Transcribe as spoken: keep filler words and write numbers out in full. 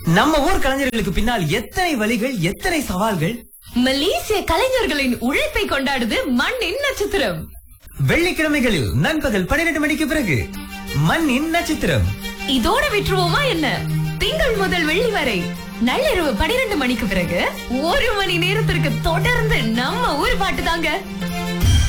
நம்ம ஊர் கலைஞர்களுக்கு பின்னால் எத்தனை வழிகள், எத்தனை சவால்கள். மலேசிய கலைஞர்களின் உழைப்பை கொண்டாடுது மண்ணின் நட்சத்திரம். வெள்ளிக்கிழமைகளில் நண்பகல் பன்னிரண்டு மணிக்கு பிறகு மண்ணின் நட்சத்திரம். இதோட விட்டுருவோமா என்ன? திங்கள் முதல் வெள்ளி வரை நள்ளிரவு பன்னிரண்டு மணிக்கு பிறகு ஒரு மணி நேரத்திற்கு தொடர்ந்து நம்ம ஊர் பாட்டு தாங்க.